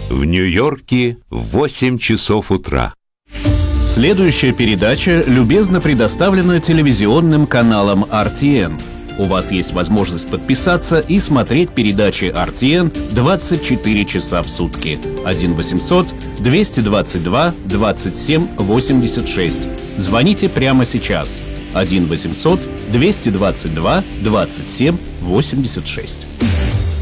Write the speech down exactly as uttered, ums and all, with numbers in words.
В Нью-Йорке восемь часов утра. Следующая передача любезно предоставлена телевизионным каналом эр ти эн. У вас есть возможность подписаться и смотреть передачи эр ти эн двадцать четыре часа в сутки. один восемьсот двести двадцать два двадцать семь восемьдесят шесть. Звоните прямо сейчас. один восемьсот двести двадцать два двадцать семь восемьдесят шесть.